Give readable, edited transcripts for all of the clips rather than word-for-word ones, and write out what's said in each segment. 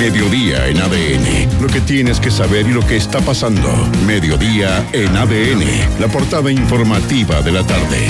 Mediodía en ADN. Lo que tienes que saber y lo que está pasando. Mediodía en ADN. La portada informativa de la tarde.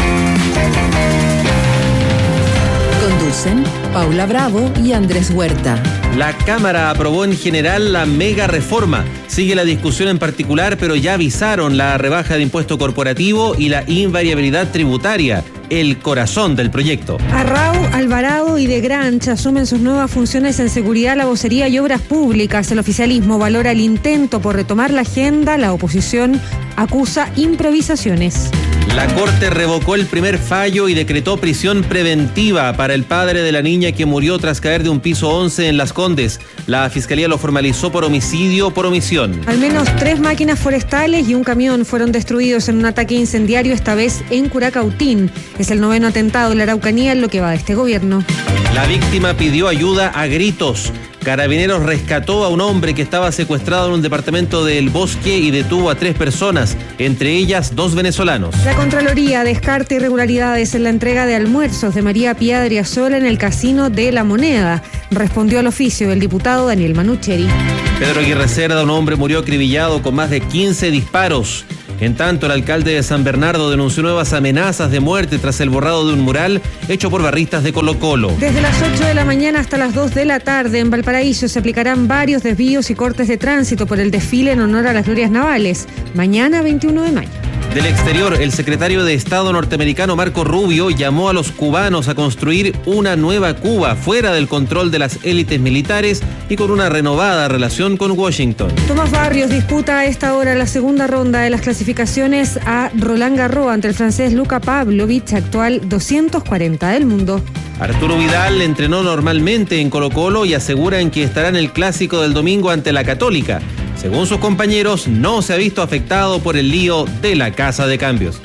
Conducen Paula Bravo y Andrés Huerta. La Cámara aprobó en general la mega reforma. Sigue la discusión en particular, pero ya avisaron la rebaja de impuesto corporativo y la invariabilidad tributaria, el corazón del proyecto. Arrau, Alvarado y De Granch asumen sus nuevas funciones en seguridad, la vocería y obras públicas. El oficialismo valora el intento por retomar la agenda. La oposición acusa improvisaciones. La Corte revocó el primer fallo y decretó prisión preventiva para el padre de la niña que murió tras caer de un piso 11 en Las Condes. La Fiscalía lo formalizó por homicidio por omisión. Al menos 3 máquinas forestales y un camión fueron destruidos en un ataque incendiario, esta vez en Curacautín. Es el 9º atentado en la Araucanía en lo que va de este gobierno. La víctima pidió ayuda a gritos. Carabineros rescató a un hombre que estaba secuestrado en un departamento del Bosque y detuvo a 3 personas, entre ellas 2 venezolanos. La Contraloría descarta irregularidades en la entrega de almuerzos de María Pía Adriasola en el Casino de La Moneda. Respondió al oficio el diputado Daniel Manucheri. Pedro Aguirre Cerda, un hombre murió acribillado con más de 15 disparos. En tanto, el alcalde de San Bernardo denunció nuevas amenazas de muerte tras el borrado de un mural hecho por barristas de Colo-Colo. Desde las 8 de la mañana hasta las 2 de la tarde en Valparaíso se aplicarán varios desvíos y cortes de tránsito por el desfile en honor a las glorias navales. Mañana, 21 de mayo. Del exterior, el secretario de Estado norteamericano Marco Rubio llamó a los cubanos a construir una nueva Cuba fuera del control de las élites militares y con una renovada relación con Washington. Tomás Barrios disputa a esta hora la segunda ronda de las clasificaciones a Roland Garros ante el francés Luka Pavlovich, actual 240 del mundo. Arturo Vidal entrenó normalmente en Colo-Colo y aseguran que estará en el clásico del domingo ante la Católica. Según sus compañeros, no se ha visto afectado por el lío de la casa de cambios.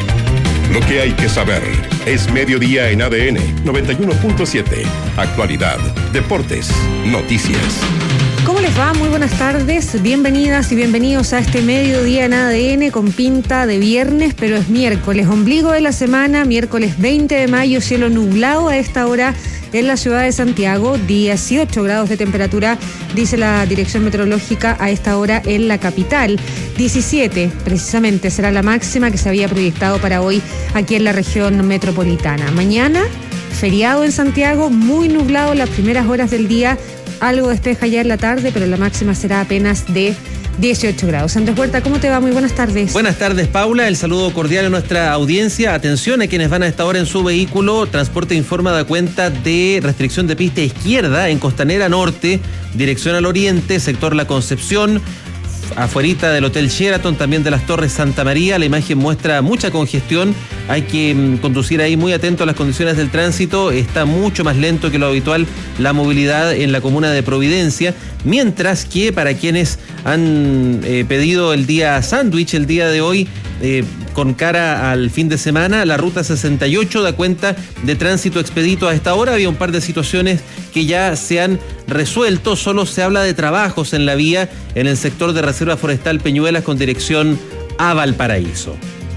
Lo que hay que saber es Mediodía en ADN 91.7. Actualidad, deportes, noticias. ¿Cómo les va? Muy buenas tardes, bienvenidas y bienvenidos a este Mediodía en ADN con pinta de viernes, pero es miércoles, ombligo de la semana, miércoles 20 de mayo, cielo nublado a esta hora en la ciudad de Santiago, 18 grados de temperatura, dice la dirección meteorológica a esta hora en la capital. 17 precisamente será la máxima que se había proyectado para hoy aquí en la región metropolitana. Mañana, feriado en Santiago, muy nublado las primeras horas del día, algo despeja ya en la tarde, pero la máxima será apenas de 18 grados. Andrés Huerta, ¿cómo te va? Muy buenas tardes. Buenas tardes, Paula. El saludo cordial a nuestra audiencia. Atención a quienes van a esta hora en su vehículo. Transporte Informa da cuenta de restricción de pista izquierda en Costanera Norte, dirección al oriente, sector La Concepción, afuerita del Hotel Sheraton, también de las Torres Santa María. La imagen muestra mucha congestión. Hay que conducir ahí muy atento a las condiciones del tránsito. Está mucho más lento que lo habitual la movilidad en la comuna de Providencia. Mientras que para quienes han pedido el día sándwich, el día de hoy, con cara al fin de semana, la ruta 68 da cuenta de tránsito expedito a esta hora. Había un par de situaciones que ya se han resuelto, solo se habla de trabajos en la vía en el sector de Reserva Forestal Peñuelas con dirección a Valparaíso.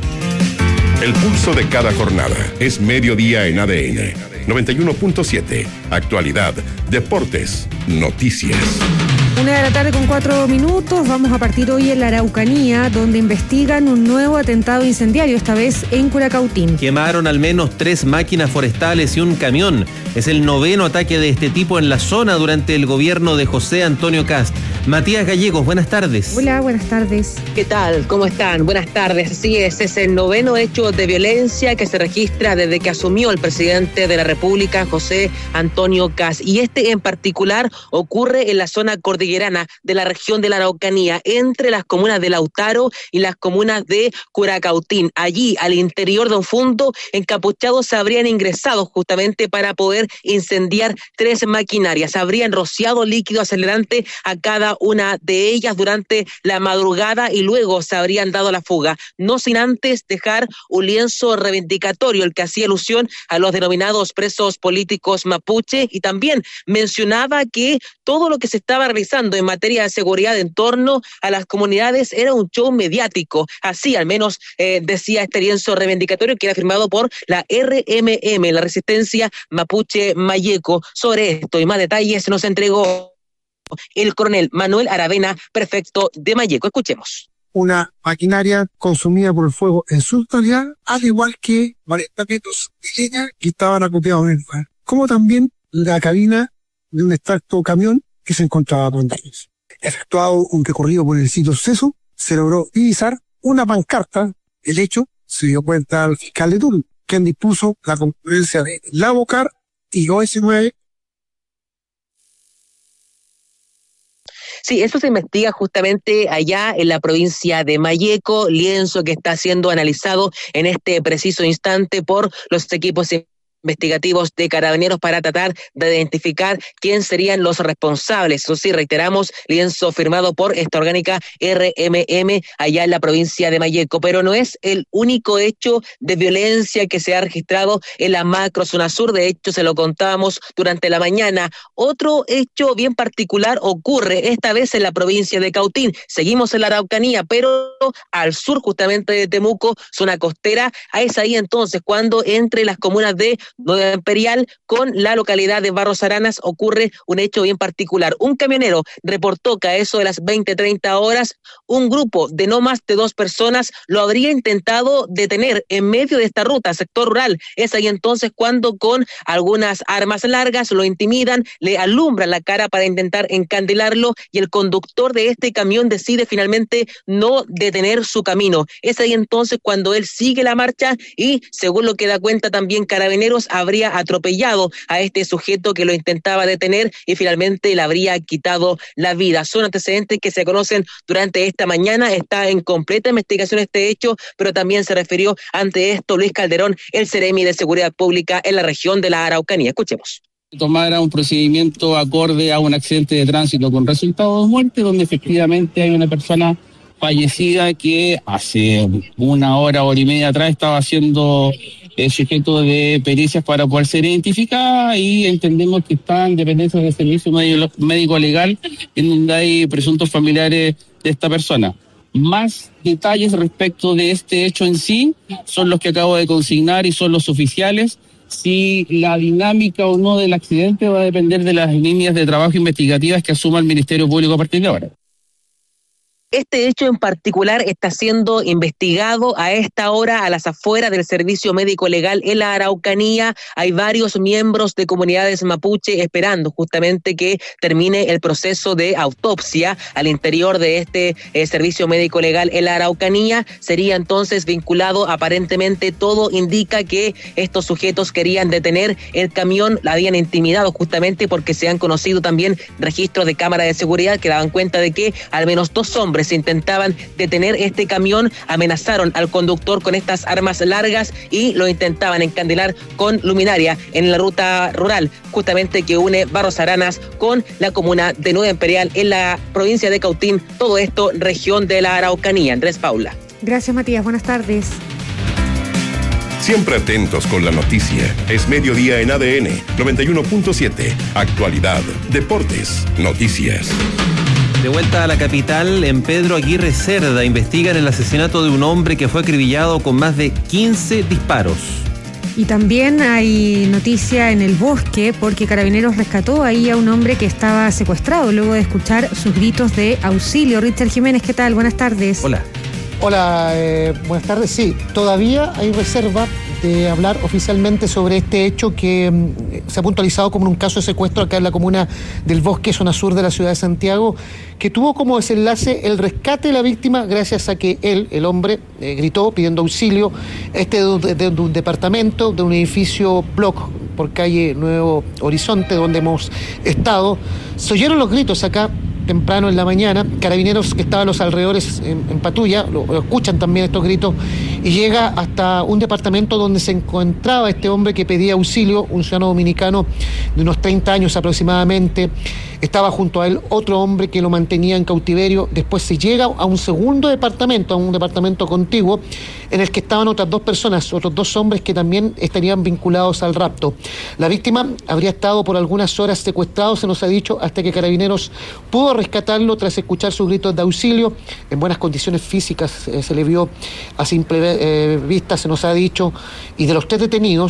El pulso de cada jornada es Mediodía en ADN 91.7. Actualidad, deportes, noticias. 1 de la tarde con 4 minutos. Vamos a partir hoy en la Araucanía, donde investigan un nuevo atentado incendiario, esta vez en Curacautín. Quemaron al menos 3 máquinas forestales y un camión. Es el 9º ataque de este tipo en la zona durante el gobierno de José Antonio Kast. Matías Gallegos, buenas tardes. Hola, buenas tardes. ¿Qué tal? ¿Cómo están? Buenas tardes. Así es el 9º hecho de violencia que se registra desde que asumió el presidente de la República, José Antonio Kast. Y este en particular ocurre en la zona cordillerana de la región de la Araucanía, entre las comunas de Lautaro y las comunas de Curacautín. Allí, al interior de un fondo, encapuchados habrían ingresado justamente para poder incendiar 3 maquinarias. Habrían rociado líquido acelerante a cada una de ellas durante la madrugada y luego se habrían dado la fuga, no sin antes dejar un lienzo reivindicatorio, el que hacía alusión a los denominados presos políticos mapuche, y también mencionaba que todo lo que se estaba realizando en materia de seguridad en torno a las comunidades era un show mediático. Así al menos decía este lienzo reivindicatorio, que era firmado por la RMM, la Resistencia Mapuche Mayeco. Sobre esto y más detalles nos entregó el coronel Manuel Aravena, prefecto de Malleco. Escuchemos. Una maquinaria consumida por el fuego en su totalidad, al igual que varios tapetos de leña que estaban acopiados en el lugar, como también la cabina de un extracto camión que se encontraba con daños. Efectuado un recorrido por el sitio suceso, se logró divisar una pancarta. El hecho se dio cuenta al fiscal de turno, quien dispuso la concurrencia de la Bocar y OS9. Sí, eso se investiga justamente allá en la provincia de Malleco, lienzo que está siendo analizado en este preciso instante por los equipos investigativos de Carabineros para tratar de identificar quién serían los responsables. Eso sí, reiteramos, lienzo firmado por esta orgánica RMM allá en la provincia de Malleco, pero no es el único hecho de violencia que se ha registrado en la macrozona sur. De hecho, se lo contábamos durante la mañana. Otro hecho bien particular ocurre esta vez en la provincia de Cautín. Seguimos en la Araucanía, pero al sur justamente de Temuco, zona costera. Es ahí entonces cuando entre las comunas de Nueva Imperial con la localidad de Barros Aranas ocurre un hecho bien particular. Un camionero reportó que a eso de las 20:30 horas, un grupo de no más de 2 personas lo habría intentado detener en medio de esta ruta, sector rural. Es ahí entonces cuando con algunas armas largas lo intimidan, le alumbran la cara para intentar encandilarlo y el conductor de este camión decide finalmente no detener su camino. Es ahí entonces cuando él sigue la marcha y, según lo que da cuenta también Carabineros, habría atropellado a este sujeto que lo intentaba detener y finalmente le habría quitado la vida. Son antecedentes que se conocen durante esta mañana. Está en completa investigación este hecho, pero también se refirió ante esto Luis Calderón, el Seremi de Seguridad Pública en la región de la Araucanía. Escuchemos. Tomara un procedimiento acorde a un accidente de tránsito con resultado de muerte, donde efectivamente hay una persona fallecida que hace 1 hora y media atrás estaba siendo sujeto de pericias para poder ser identificada, y entendemos que está en dependencia del servicio médico legal en donde hay presuntos familiares de esta persona. Más detalles respecto de este hecho en sí son los que acabo de consignar y son los oficiales. Si la dinámica o no del accidente va a depender de las líneas de trabajo investigativas que asuma el Ministerio Público a partir de ahora. Este hecho en particular está siendo investigado a esta hora a las afueras del servicio médico legal en la Araucanía. Hay varios miembros de comunidades mapuche esperando justamente que termine el proceso de autopsia al interior de este servicio médico legal en la Araucanía. Sería entonces vinculado, aparentemente todo indica que estos sujetos querían detener el camión, la habían intimidado justamente porque se han conocido también registros de cámara de seguridad que daban cuenta de que al menos 2 hombres intentaban detener este camión, amenazaron al conductor con estas armas largas y lo intentaban encandilar con luminaria en la ruta rural, justamente que une Barros Aranas con la comuna de Nueva Imperial en la provincia de Cautín, todo esto región de la Araucanía. Andrés Paula. Gracias, Matías. Buenas tardes. Siempre atentos con la noticia. Es mediodía en ADN 91.7. Actualidad, deportes, noticias. De vuelta a la capital, en Pedro Aguirre Cerda investigan el asesinato de un hombre que fue acribillado con más de 15 disparos. Y también hay noticia en el bosque porque Carabineros rescató ahí a un hombre que estaba secuestrado luego de escuchar sus gritos de auxilio. Richard Jiménez, ¿qué tal? Buenas tardes. Hola. Hola, buenas tardes. Sí, todavía hay reserva de hablar oficialmente sobre este hecho que se ha puntualizado como un caso de secuestro acá en la comuna del Bosque, zona sur de la ciudad de Santiago, que tuvo como desenlace el rescate de la víctima gracias a que él, el hombre, gritó pidiendo auxilio de un departamento, de un edificio block por calle Nuevo Horizonte, donde hemos estado. Se oyeron los gritos acá temprano en la mañana. Carabineros que estaban a los alrededores en patrulla, lo escuchan también estos gritos, y llega hasta un departamento donde se encontraba este hombre que pedía auxilio, un ciudadano dominicano de unos 30 años aproximadamente. Estaba junto a él otro hombre que lo mantenía en cautiverio. Después se llega a un segundo departamento, a un departamento contiguo, en el que estaban otras 2 personas, otros 2 hombres que también estarían vinculados al rapto. La víctima habría estado por algunas horas secuestrado, se nos ha dicho, hasta que Carabineros pudo rescatarlo tras escuchar sus gritos de auxilio. En buenas condiciones físicas se le vio a simple vista, se nos ha dicho, y de los 3 detenidos,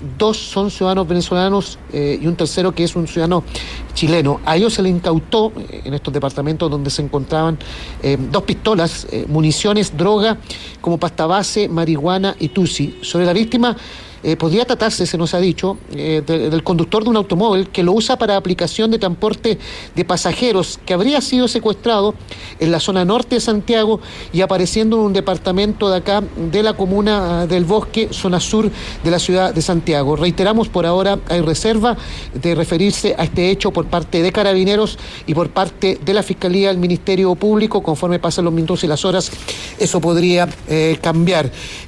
2 son ciudadanos venezolanos y un tercero que es un ciudadano chileno. A ellos se les incautó en estos departamentos donde se encontraban 2 pistolas, municiones, droga como pasta base, marihuana y tusi. Sobre la víctima podría tratarse, se nos ha dicho, del conductor de un automóvil que lo usa para aplicación de transporte de pasajeros, que habría sido secuestrado en la zona norte de Santiago y apareciendo en un departamento de acá, de la comuna del Bosque, zona sur de la ciudad de Santiago. Reiteramos, por ahora hay reserva de referirse a este hecho por parte de Carabineros y por parte de la Fiscalía del Ministerio Público. Conforme pasan los minutos y las horas, eso podría cambiar.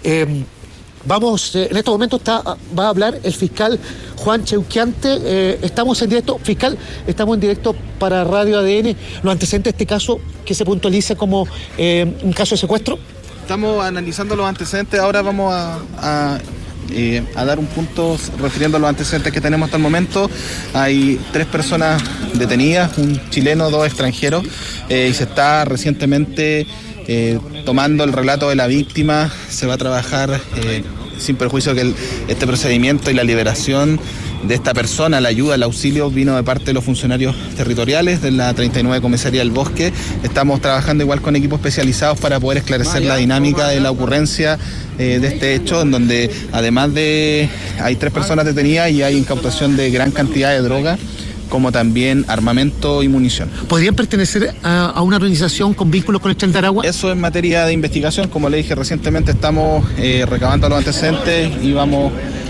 Vamos, en este momento va a hablar el fiscal Juan Cheuquiante. Estamos en directo, fiscal, estamos en directo para Radio ADN. Los antecedentes de este caso, que se puntualiza como un caso de secuestro. Estamos analizando los antecedentes, ahora vamos a dar un punto refiriendo a los antecedentes que tenemos hasta el momento. Hay 3 personas detenidas, un chileno, 2 extranjeros, y se está recientemente tomando el relato de la víctima. Se va a trabajar sin perjuicio que este procedimiento y la liberación de esta persona, la ayuda, el auxilio, vino de parte de los funcionarios territoriales de la 39 Comisaría del Bosque. Estamos trabajando igual con equipos especializados para poder esclarecer la dinámica de la ocurrencia de este hecho, en donde además de hay 3 personas detenidas y hay incautación de gran cantidad de droga, como también armamento y munición. ¿Podrían pertenecer a una organización con vínculos con el Tren de Aragua? Eso es materia de investigación. Como le dije recientemente, estamos recabando los antecedentes y vamos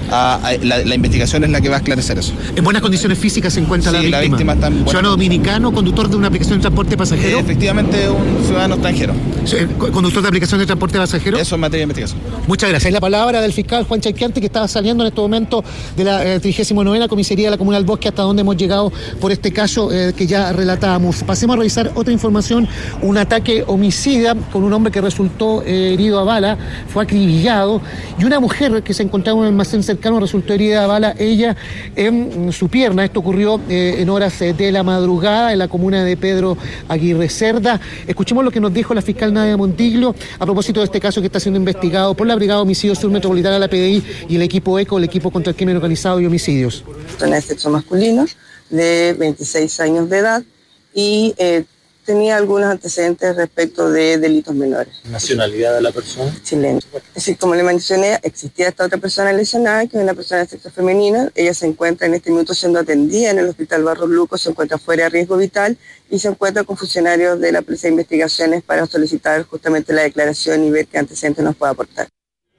la investigación es la que va a esclarecer eso. ¿En buenas condiciones físicas se encuentra la víctima? La víctima está en buenas. ¿Ciudadano dominicano, conductor de una aplicación de transporte pasajero? Efectivamente, un ciudadano extranjero. ¿Conductor de aplicación de transporte pasajero? Eso es materia de investigación. Muchas gracias. Es la palabra del fiscal Juan Cheuquiante, que estaba saliendo en este momento de la 39ª Comisaría de la Comuna del Bosque, hasta donde hemos llegado por este caso que ya relatábamos. Pasemos a revisar otra información. Un ataque homicida con un hombre que resultó herido a bala, fue acribillado, y una mujer que se encontraba en un almacén cercano resultó herida a bala, ella en su pierna. Esto ocurrió en horas de la madrugada en la comuna de Pedro Aguirre Cerda. Escuchemos lo que nos dijo la fiscal Nadia Montiglio a propósito de este caso que está siendo investigado por la Brigada de Homicidios Sur Metropolitana, la PDI, y el equipo ECO, el equipo contra el crimen organizado y homicidios. Persona de sexo masculino, de 26 años de edad, y tenía algunos antecedentes respecto de delitos menores. ¿Nacionalidad de la persona? Chileno. Es decir, como le mencioné, existía esta otra persona lesionada, que es una persona de sexo femenino. Ella se encuentra en este minuto siendo atendida en el Hospital Barros Luco, se encuentra fuera de riesgo vital y se encuentra con funcionarios de la Policía de Investigaciones para solicitar justamente la declaración y ver qué antecedentes nos puede aportar.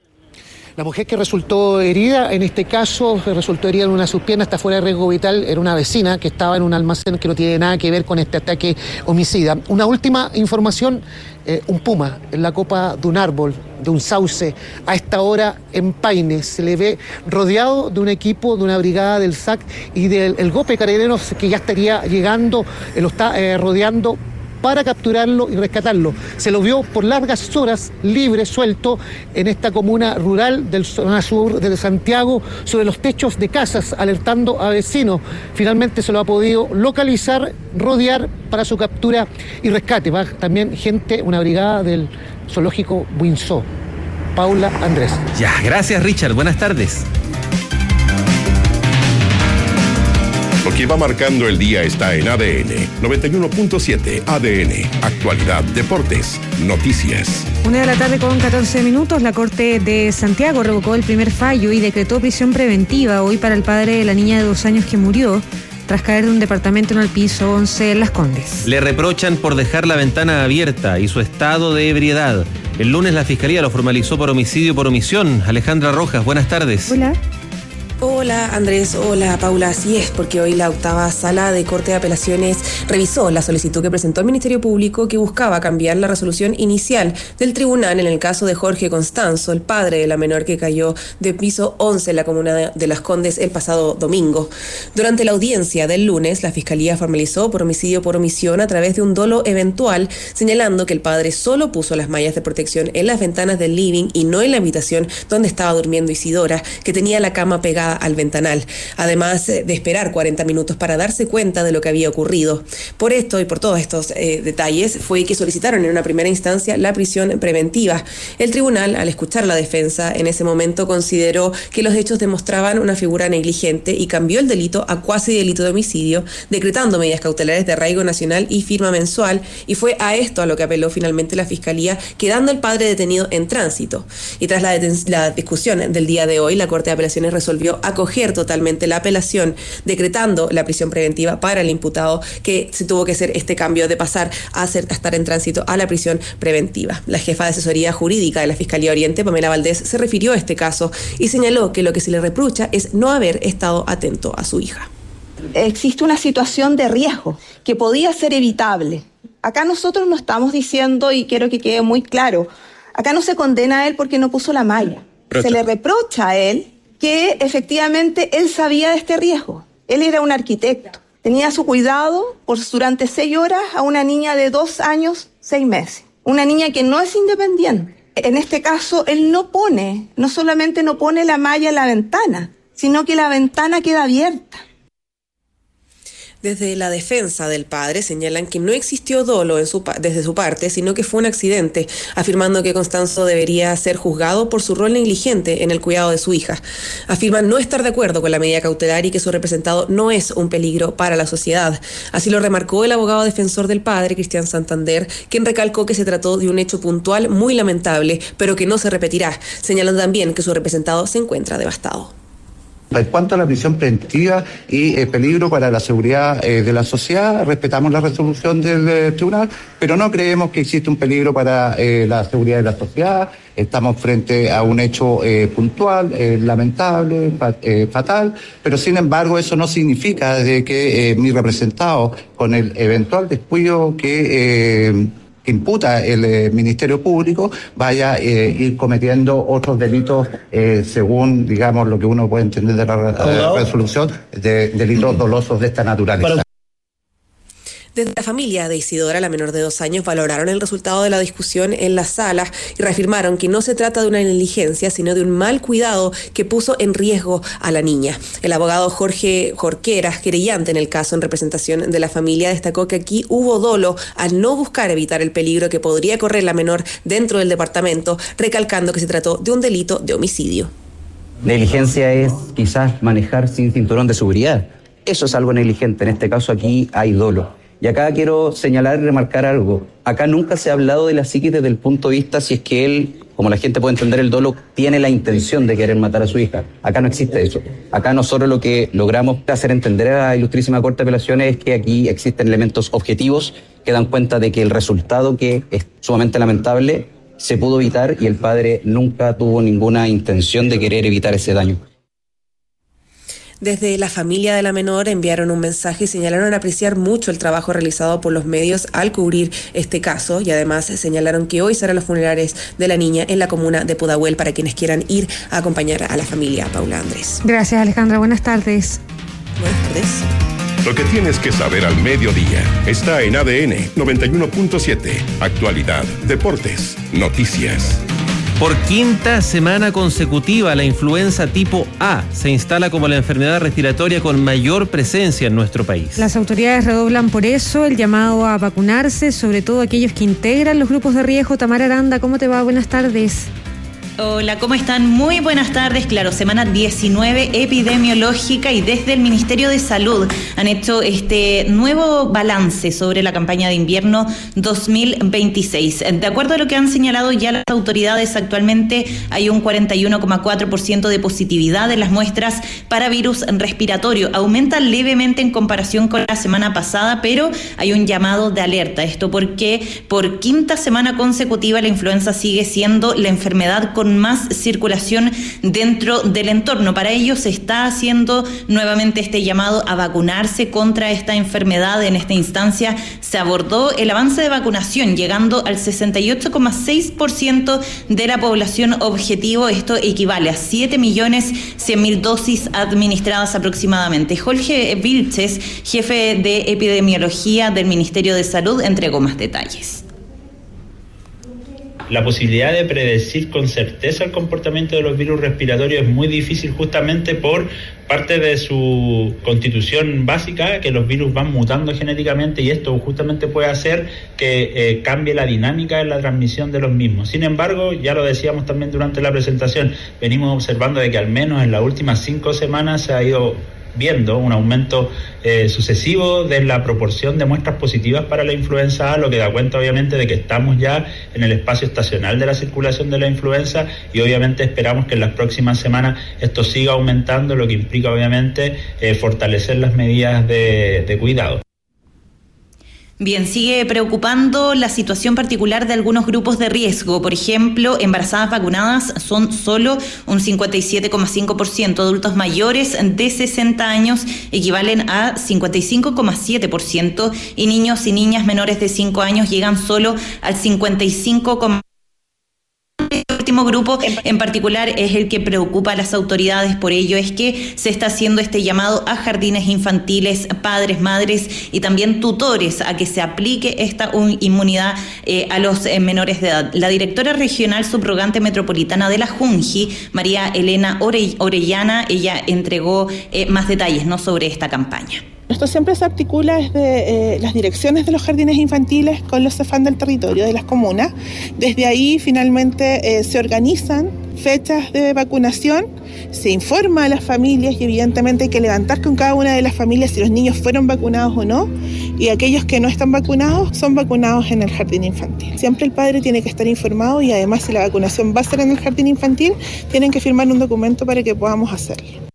La mujer que resultó herida, en este caso, resultó herida en una de sus piernas, está fuera de riesgo vital, era una vecina que estaba en un almacén que no tiene nada que ver con este ataque homicida. Una última información, un puma en la copa de un árbol, de un sauce, a esta hora en Paine. Se le ve rodeado de un equipo, de una brigada del SAC y del GOPE Carabineros, que ya estaría llegando, lo está rodeando para capturarlo y rescatarlo. Se lo vio por largas horas libre, suelto, en esta comuna rural del zona sur de Santiago, sobre los techos de casas, alertando a vecinos. Finalmente se lo ha podido localizar, rodear para su captura y rescate. Va también gente, una brigada del zoológico Buinzó. Paula, Andrés. Ya, gracias Richard, buenas tardes. Lo que va marcando el día está en ADN 91.7. ADN, actualidad, deportes, noticias. 1:14 p.m. La Corte de Santiago revocó el primer fallo y decretó prisión preventiva hoy para el padre de la niña de 2 años que murió tras caer de un departamento en el piso 11 en Las Condes. Le reprochan por dejar la ventana abierta y su estado de ebriedad. El lunes la Fiscalía lo formalizó por homicidio por omisión. Alejandra Rojas, buenas tardes. Hola. Hola Andrés, hola Paula, así es, porque hoy la 8ª Sala de Corte de Apelaciones revisó la solicitud que presentó el Ministerio Público, que buscaba cambiar la resolución inicial del tribunal en el caso de Jorge Constanzo, el padre de la menor que cayó de piso 11 en la comuna de Las Condes el pasado domingo. Durante la audiencia del lunes, la Fiscalía formalizó por homicidio por omisión a través de un dolo eventual, señalando que el padre solo puso las mallas de protección en las ventanas del living y no en la habitación donde estaba durmiendo Isidora, que tenía la cama pegada al al ventanal, además de esperar 40 minutos para darse cuenta de lo que había ocurrido. Por esto y por todos estos detalles fue que solicitaron en una primera instancia la prisión preventiva. El tribunal, al escuchar la defensa, en ese momento consideró que los hechos demostraban una figura negligente y cambió el delito a cuasi delito de homicidio, decretando medidas cautelares de arraigo nacional y firma mensual, y fue a esto a lo que apeló finalmente la Fiscalía, quedando el padre detenido en tránsito. Y tras la discusión del día de hoy, la Corte de Apelaciones resolvió acoger totalmente la apelación, decretando la prisión preventiva para el imputado, que se tuvo que hacer este cambio de pasar a estar en tránsito a la prisión preventiva. La jefa de asesoría jurídica de la Fiscalía Oriente, Pamela Valdés, se refirió a este caso y señaló que lo que se le reprocha es no haber estado atento a su hija. Existe una situación de riesgo que podía ser evitable. Acá nosotros no estamos diciendo, y quiero que quede muy claro, acá no se condena a él porque no puso la malla. Se le reprocha a él que efectivamente él sabía de este riesgo. Él era un arquitecto. Tenía a su cuidado durante 6 horas a una niña de 2 años, 6 meses. Una niña que no es independiente. En este caso, él no solamente no pone la malla en la ventana, sino que la ventana queda abierta. Desde la defensa del padre señalan que no existió dolo desde su parte, sino que fue un accidente, afirmando que Constanzo debería ser juzgado por su rol negligente en el cuidado de su hija. Afirman no estar de acuerdo con la medida cautelar y que su representado no es un peligro para la sociedad. Así lo remarcó el abogado defensor del padre, Cristian Santander, quien recalcó que se trató de un hecho puntual muy lamentable, pero que no se repetirá. Señalan también que su representado se encuentra devastado. En cuanto a la prisión preventiva y peligro para la seguridad de la sociedad, respetamos la resolución del tribunal, pero no creemos que existe un peligro para la seguridad de la sociedad. Estamos frente a un hecho puntual, lamentable, fatal, pero sin embargo eso no significa de que mi representado, con el eventual descuido que imputa el Ministerio Público, vaya a ir cometiendo otros delitos según, digamos, lo que uno puede entender de la resolución, de delitos dolosos de esta naturaleza. Desde la familia de Isidora, la menor de 2 años, valoraron el resultado de la discusión en la sala y reafirmaron que no se trata de una negligencia, sino de un mal cuidado que puso en riesgo a la niña. El abogado Jorge Jorqueras, querellante en el caso en representación de la familia, destacó que aquí hubo dolo al no buscar evitar el peligro que podría correr la menor dentro del departamento, recalcando que se trató de un delito de homicidio. Negligencia es quizás manejar sin cinturón de seguridad. Eso es algo negligente. En este caso aquí hay dolo. Y acá quiero señalar y remarcar algo. Acá nunca se ha hablado de la psiquis desde el punto de vista si es que él, como la gente puede entender el dolo, tiene la intención de querer matar a su hija. Acá no existe eso. Acá nosotros lo que logramos hacer entender a la Ilustrísima Corte de Apelaciones es que aquí existen elementos objetivos que dan cuenta de que el resultado, que es sumamente lamentable, se pudo evitar y el padre nunca tuvo ninguna intención de querer evitar ese daño. Desde la familia de la menor enviaron un mensaje y señalaron apreciar mucho el trabajo realizado por los medios al cubrir este caso, y además señalaron que hoy serán los funerales de la niña en la comuna de Pudahuel para quienes quieran ir a acompañar a la familia. Paula Andrés. Gracias, Alejandra. Buenas tardes. Buenas tardes. Lo que tienes que saber al mediodía está en ADN 91.7. Actualidad, deportes, noticias. Por quinta semana consecutiva, la influenza tipo A se instala como la enfermedad respiratoria con mayor presencia en nuestro país. Las autoridades redoblan por eso el llamado a vacunarse, sobre todo aquellos que integran los grupos de riesgo. Tamara Aranda, ¿cómo te va? Buenas tardes. Hola, ¿cómo están? Muy buenas tardes. Claro, semana 19 epidemiológica, y desde el Ministerio de Salud han hecho este nuevo balance sobre la campaña de invierno 2026. De acuerdo a lo que han señalado ya las autoridades, actualmente hay un 41,4% de positividad en las muestras para virus respiratorio. Aumenta levemente en comparación con la semana pasada, pero hay un llamado de alerta. Esto porque por quinta semana consecutiva la influenza sigue siendo la enfermedad con más circulación dentro del entorno. Para ello se está haciendo nuevamente este llamado a vacunarse contra esta enfermedad. En esta instancia se abordó el avance de vacunación, llegando al 68,6% de la población objetivo. Esto equivale a 7.100.000 dosis administradas aproximadamente. Jorge Vilches, jefe de epidemiología del Ministerio de Salud, entregó más detalles. la posibilidad de predecir con certeza el comportamiento de los virus respiratorios es muy difícil, justamente por parte de su constitución básica, que los virus van mutando genéticamente, y esto justamente puede hacer que cambie la dinámica en la transmisión de los mismos. Sin embargo, ya lo decíamos también durante la presentación, venimos observando de que al menos en las últimas 5 semanas se ha ido viendo un aumento sucesivo de la proporción de muestras positivas para la influenza A, lo que da cuenta obviamente de que estamos ya en el espacio estacional de la circulación de la influenza, y obviamente esperamos que en las próximas semanas esto siga aumentando, lo que implica obviamente fortalecer las medidas de cuidado. Bien, sigue preocupando la situación particular de algunos grupos de riesgo. Por ejemplo, embarazadas vacunadas son solo un 57,5%. Adultos mayores de 60 años equivalen a 55,7%. Y niños y niñas menores de 5 años llegan solo al 55,7%. Este último grupo en particular es el que preocupa a las autoridades, por ello es que se está haciendo este llamado a jardines infantiles, padres, madres y también tutores a que se aplique esta inmunidad a los menores de edad. La directora regional subrogante metropolitana de la Junji, María Elena Orellana, ella entregó más detalles, ¿no?, sobre esta campaña. Esto siempre se articula desde las direcciones de los jardines infantiles con los CEFAM del territorio, de las comunas. Desde ahí finalmente se organizan fechas de vacunación, se informa a las familias y evidentemente hay que levantar con cada una de las familias si los niños fueron vacunados o no, y aquellos que no están vacunados son vacunados en el jardín infantil. Siempre el padre tiene que estar informado y además si la vacunación va a ser en el jardín infantil, tienen que firmar un documento para que podamos hacerlo.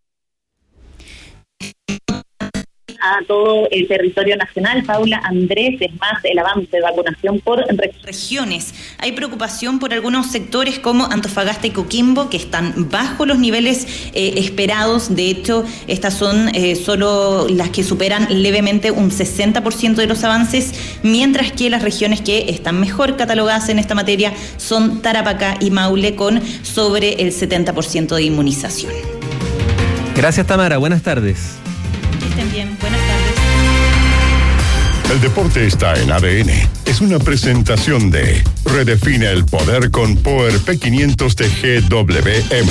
A todo el territorio nacional, Paula, Andrés, es más el avance de vacunación por regiones. Hay preocupación por algunos sectores como Antofagasta y Coquimbo, que están bajo los niveles esperados. De hecho, estas son solo las que superan levemente un 60% de los avances, mientras que las regiones que están mejor catalogadas en esta materia son Tarapacá y Maule, con sobre el 70% de inmunización. Gracias, Tamara. Buenas tardes. Estén bien, buenas tardes. El deporte está en ADN. Es una presentación de Redefine el poder con Power P500 de GWM.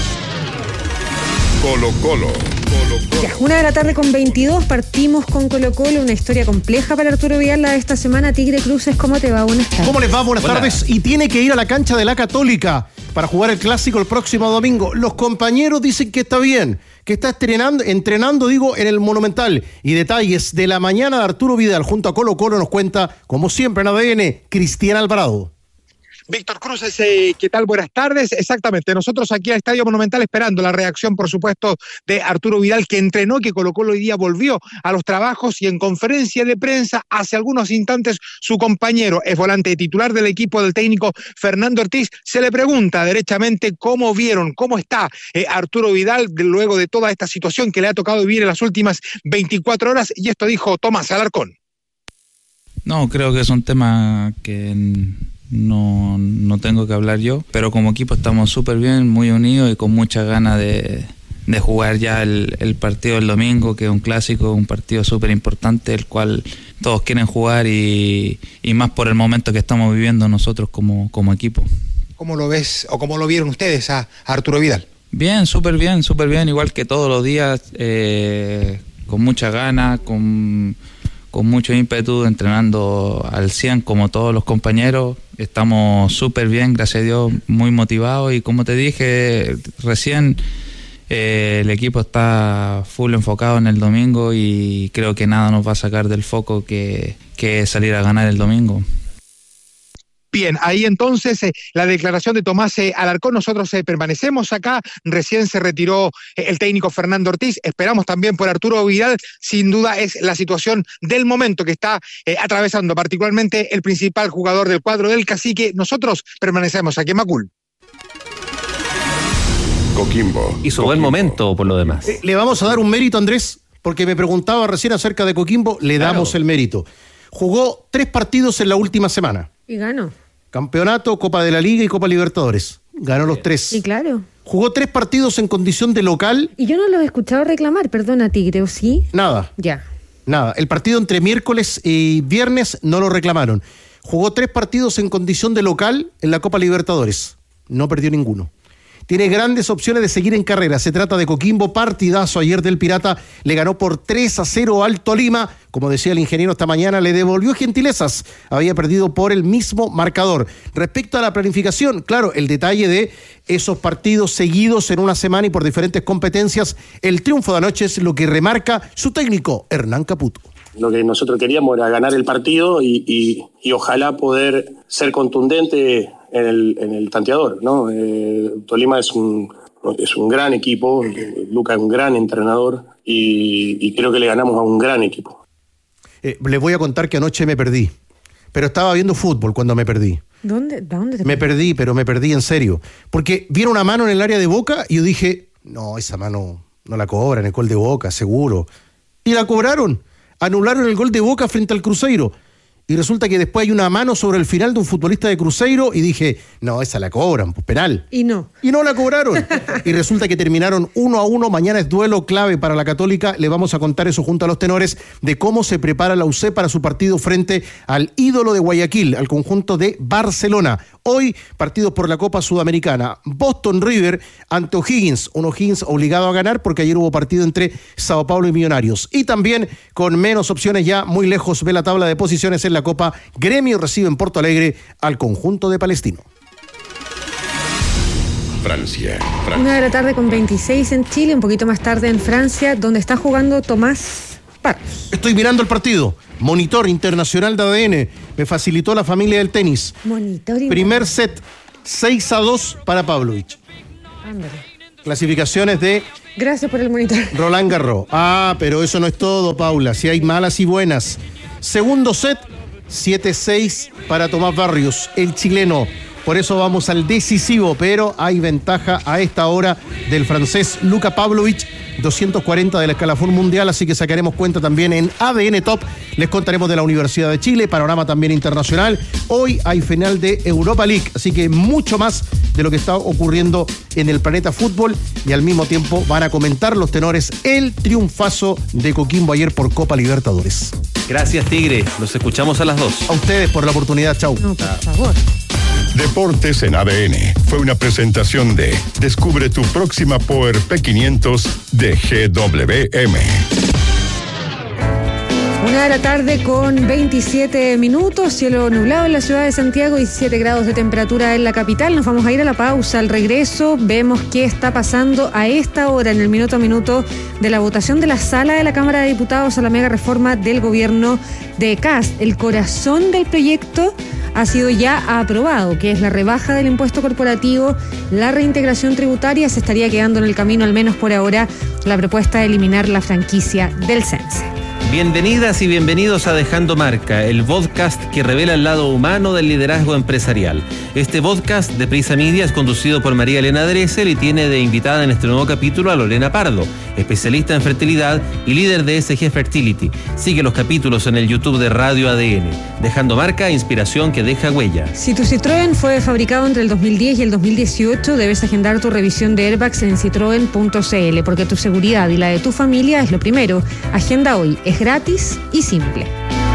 Colo Colo. Ya, 1:22 p.m, partimos con Colo Colo, una historia compleja para Arturo Vidal la de esta semana. Tigre Cruces, ¿cómo te va? Buenas tardes. ¿Cómo les va? Buenas tardes. Y tiene que ir a la cancha de la Católica para jugar el Clásico el próximo domingo. Los compañeros dicen que está bien, que está entrenando en el Monumental. Y detalles de la mañana de Arturo Vidal junto a Colo Colo nos cuenta, como siempre en ADN, Cristian Alvarado. Víctor Cruces, ¿qué tal? Buenas tardes. Exactamente, nosotros aquí al Estadio Monumental esperando la reacción, por supuesto, de Arturo Vidal, que entrenó, que Colo Colo hoy día volvió a los trabajos, y en conferencia de prensa hace algunos instantes su compañero, es volante titular del equipo del técnico Fernando Ortiz, se le pregunta derechamente cómo vieron, cómo está Arturo Vidal luego de toda esta situación que le ha tocado vivir en las últimas 24 horas, y esto dijo Tomás Alarcón. No, creo que es un tema que no tengo que hablar yo, pero como equipo estamos súper bien, muy unidos y con muchas ganas de jugar ya el partido del domingo, que es un clásico, un partido súper importante, el cual todos quieren jugar y más por el momento que estamos viviendo nosotros como equipo. ¿Cómo lo ves o cómo lo vieron ustedes a Arturo Vidal? Bien, súper bien, igual que todos los días, con mucha ganas, con mucho ímpetu, entrenando al 100 como todos los compañeros. Estamos súper bien, gracias a Dios, muy motivados, y como te dije recién, el equipo está full enfocado en el domingo y creo que nada nos va a sacar del foco que salir a ganar el domingo. Bien, ahí entonces la declaración de Tomás Alarcón. Nosotros permanecemos acá, recién se retiró el técnico Fernando Ortiz, esperamos también por Arturo Vidal. Sin duda es la situación del momento que está atravesando particularmente el principal jugador del cuadro del Cacique. Nosotros permanecemos aquí en Macul. Coquimbo. Hizo buen momento por lo demás. Le vamos a dar un mérito, Andrés, porque me preguntaba recién acerca de Coquimbo, le damos el mérito. Jugó 3 partidos en la última semana. Y ganó. Campeonato, Copa de la Liga y Copa Libertadores. Ganó los 3. Sí, claro. Jugó 3 partidos en condición de local. Y yo no los he escuchado reclamar, perdona, Tigre, ¿o sí? Nada. Ya. Nada. El partido entre miércoles y viernes no lo reclamaron. Jugó 3 partidos en condición de local en la Copa Libertadores. No perdió ninguno. Tiene grandes opciones de seguir en carrera. Se trata de Coquimbo, partidazo ayer del Pirata. Le ganó por 3-0 al Tolima. Como decía el ingeniero esta mañana, le devolvió gentilezas. Había perdido por el mismo marcador. Respecto a la planificación, claro, el detalle de esos partidos seguidos en una semana y por diferentes competencias. El triunfo de anoche es lo que remarca su técnico, Hernán Caputo. Lo que nosotros queríamos era ganar el partido y ojalá poder ser contundente en el tanteador, ¿no? Tolima es un gran equipo, Luca es un gran entrenador y creo que le ganamos a un gran equipo. Les voy a contar que anoche me perdí, pero estaba viendo fútbol cuando me perdí. ¿Dónde te Me perdí, pero me perdí en serio, porque vieron una mano en el área de Boca y yo dije, no, esa mano no la cobran, el gol de Boca, seguro. Y la cobraron. Anularon el gol de Boca frente al Cruzeiro. Y resulta que después hay una mano sobre el final de un futbolista de Cruzeiro y dije, no, esa la cobran, pues penal. Y no la cobraron. Y resulta que terminaron 1-1. Mañana es duelo clave para la Católica. Le vamos a contar eso junto a los tenores de cómo se prepara la UC para su partido frente al ídolo de Guayaquil, al conjunto de Barcelona. Hoy, partidos por la Copa Sudamericana. Boston River ante O'Higgins. Un O'Higgins obligado a ganar porque ayer hubo partido entre Sao Paulo y Millonarios. Y también con menos opciones ya muy lejos ve la tabla de posiciones en la Copa. Gremio recibe en Porto Alegre al conjunto de Palestino. Francia. 1:00 con 26 en Chile, un poquito más tarde en Francia, donde está jugando Tomás Parros. Estoy mirando el partido. Monitor internacional de ADN. Me facilitó la familia del tenis. Primer set, 6-2 para Pavlovich. Ándale. Clasificaciones de Gracias por el monitor. Roland Garros. Pero eso no es todo, Paula. Si hay malas y buenas. Segundo set, 7-6 para Tomás Barrios, el chileno. Por eso vamos al decisivo, pero hay ventaja a esta hora del francés Luka Pavlovich, 240 del escalafón mundial, así que sacaremos cuenta también en ADN Top. Les contaremos de la Universidad de Chile, panorama también internacional. Hoy hay final de Europa League, así que mucho más de lo que está ocurriendo en el planeta fútbol y al mismo tiempo van a comentar los tenores el triunfazo de Coquimbo ayer por Copa Libertadores. Gracias, Tigre. Los escuchamos a las 2. A ustedes por la oportunidad. Chau. No, por favor. Deportes en ADN fue una presentación de Descubre tu próxima Power P500 de GWM. 1:00 con 27 minutos, cielo nublado en la ciudad de Santiago, 17 grados de temperatura en la capital. Nos vamos a ir a la pausa. Al regreso vemos qué está pasando a esta hora en el minuto a minuto de la votación de la sala de la Cámara de Diputados a la mega reforma del gobierno de Kast. El corazón del proyecto ha sido ya aprobado, que es la rebaja del impuesto corporativo, la reintegración tributaria. Se estaría quedando en el camino, al menos por ahora, la propuesta de eliminar la franquicia del CENSE. Bienvenidas y bienvenidos a Dejando Marca, el podcast que revela el lado humano del liderazgo empresarial. Este podcast de Prisa Media es conducido por María Elena Dressel y tiene de invitada en este nuevo capítulo a Lorena Pardo, especialista en fertilidad y líder de SG Fertility. Sigue los capítulos en el YouTube de Radio ADN. Dejando Marca, inspiración que deja huella. Si tu Citroën fue fabricado entre el 2010 y el 2018, debes agendar tu revisión de airbags en citroen.cl, porque tu seguridad y la de tu familia es lo primero. Agenda hoy. Es gratis y simple.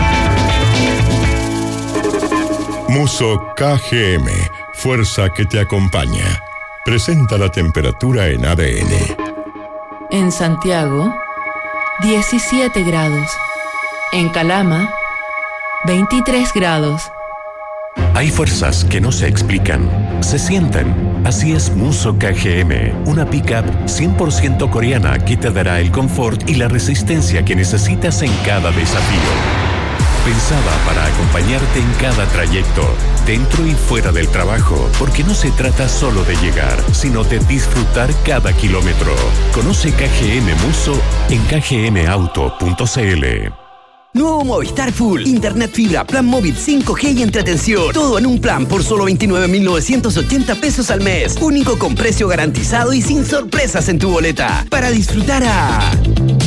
Muso KGM, fuerza que te acompaña. Presenta la temperatura en ADN. En Santiago, 17 grados. En Calama, 23 grados. Hay fuerzas que no se explican, se sienten. Así es Muso KGM, una pickup 100% coreana que te dará el confort y la resistencia que necesitas en cada desafío. Pensada para acompañarte en cada trayecto, dentro y fuera del trabajo, porque no se trata solo de llegar, sino de disfrutar cada kilómetro. Conoce KGM Muso en kgmauto.cl. Nuevo Movistar Full, Internet fibra, plan móvil 5G y entretención. Todo en un plan por solo 29.980 pesos al mes. Único con precio garantizado y sin sorpresas en tu boleta. Para disfrutar a